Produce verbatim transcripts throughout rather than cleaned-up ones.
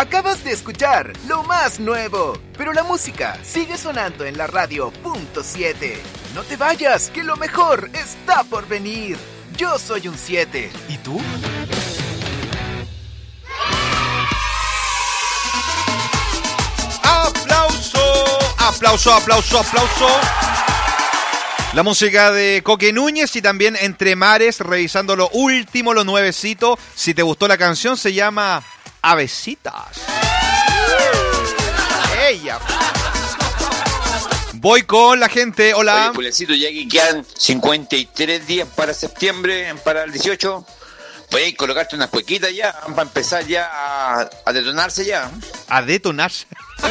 Acabas de escuchar lo más nuevo, pero la música sigue sonando en la radio punto siete. No te vayas, que lo mejor está por venir. Yo soy un siete. ¿Y tú? ¡Aplauso! ¡Aplauso, aplauso, aplauso! La música de Coque Núñez y también Entre Mares, revisando lo último, lo nuevecito. Si te gustó la canción, se llama Avesitas. Ella. Voy con la gente, hola. Oye, Juliancito, ya que quedan cincuenta y tres días para septiembre, para el dieciocho, puedes colocarte unas cuequitas ya, para empezar ya a, a detonarse ya. A detonarse.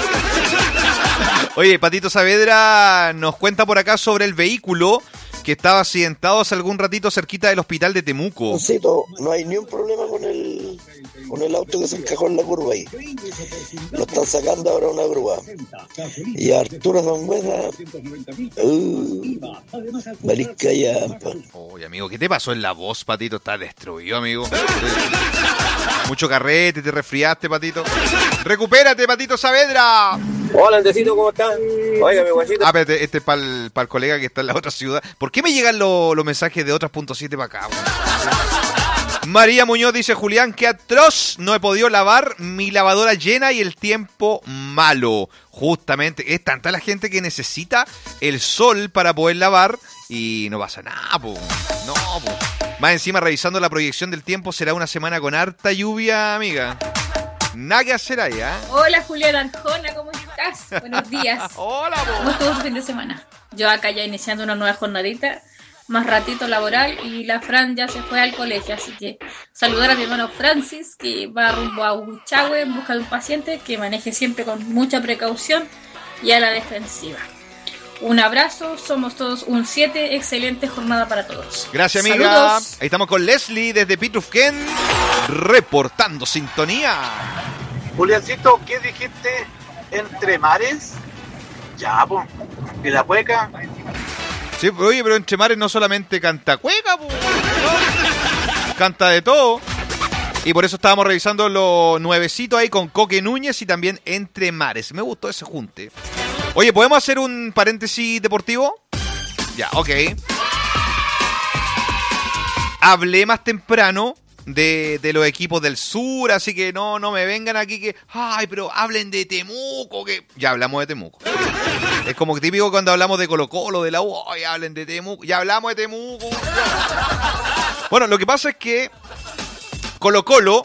Oye, Patito Saavedra nos cuenta por acá sobre el vehículo que estaba accidentado hace algún ratito cerquita del hospital de Temuco. No hay ni un problema con el con el auto que se encajó en la curva ahí. Lo están sacando ahora una grúa. Y Arturo Sangüesa, uh, marisca ya. Oye, amigo, ¿qué te pasó en la voz, Patito? Estás destruido, amigo. Mucho carrete, te resfriaste, Patito. ¡Recupérate, Patito Saavedra! Hola, Andresito, ¿cómo estás? Oiga, mi guachito. Ah, espérate, este es para el, para el colega que está en la otra ciudad. ¿Por qué me llegan los lo mensajes de otras punto siete para acá? María Muñoz dice, Julián, qué atroz, no he podido lavar, mi lavadora llena y el tiempo malo. Justamente, es tanta la gente que necesita el sol para poder lavar y no pasa nada, po. No, po. Más encima, revisando la proyección del tiempo, será una semana con harta lluvia, amiga. Nada que hacer allá. Hola, Julián Arjona, ¿cómo estás? Buenos días. Hola, po. ¿Cómo estuvo tu fin de semana? Yo acá ya iniciando una nueva jornadita, más ratito laboral, y la Fran ya se fue al colegio, así que saludar a mi hermano Francis, que va rumbo a Huichahue en busca de un paciente, que maneje siempre con mucha precaución y a la defensiva. Un abrazo, somos todos un siete, excelente jornada para todos. Gracias, amiga. Saludos. Ahí estamos con Leslie desde Pitufquén, reportando sintonía. Juliancito, ¿qué dijiste? ¿Entre Mares? Ya, pues. ¿Y la cueca? Sí, oye, pero Entre Mares no solamente canta cueca, po. Canta de todo. Y por eso estábamos revisando lo nuevecito ahí con Coque Núñez y también Entre Mares. Me gustó ese junte. Oye, ¿podemos hacer un paréntesis deportivo? Ya, ok. Hablé más temprano de, de los equipos del sur, así que no, no me vengan aquí que... Ay, pero hablen de Temuco, que... Ya hablamos de Temuco. Es como típico cuando hablamos de Colo Colo, de la U. Ay, hablen de Temuco. Ya hablamos de Temuco. Bueno, lo que pasa es que Colo Colo...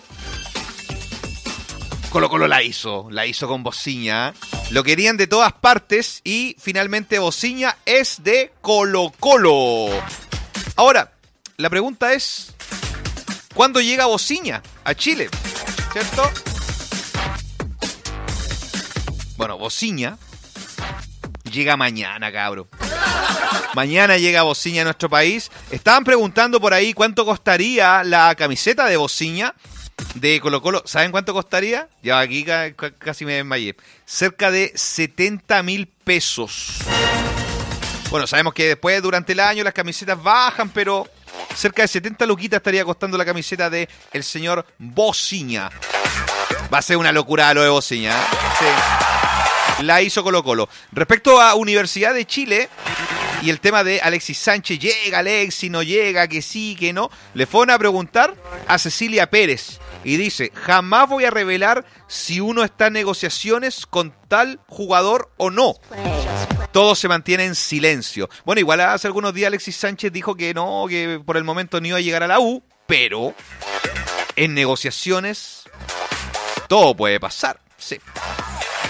Colo Colo la hizo, la hizo con Bociña. Lo querían de todas partes y finalmente Bociña es de Colo Colo. Ahora, la pregunta es, ¿cuándo llega Bociña a Chile? ¿Cierto? Bueno, Bociña llega mañana, cabro. Mañana llega Bociña a nuestro país. Estaban preguntando por ahí cuánto costaría la camiseta de Bociña de Colo Colo. ¿Saben cuánto costaría? Ya aquí ca- ca- casi me desmayé. Cerca de setenta mil pesos. Bueno, sabemos que después, durante el año, las camisetas bajan, pero cerca de setenta luquitas estaría costando la camiseta de el señor Bociña. Va a ser una locura lo de Bociña, ¿eh? Sí. La hizo Colo Colo. Respecto a Universidad de Chile y el tema de Alexis Sánchez, llega Alexis, no llega, que sí, que no, le fueron a preguntar a Cecilia Pérez y dice, jamás voy a revelar si uno está en negociaciones con tal jugador o no. Todo se mantiene en silencio. Bueno, igual hace algunos días Alexis Sánchez dijo que no, que por el momento no iba a llegar a la U, pero en negociaciones todo puede pasar. Sí.